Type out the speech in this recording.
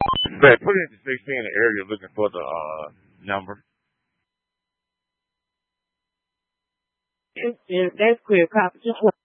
But put it into 16 in the area looking for the number. And that's clear competition.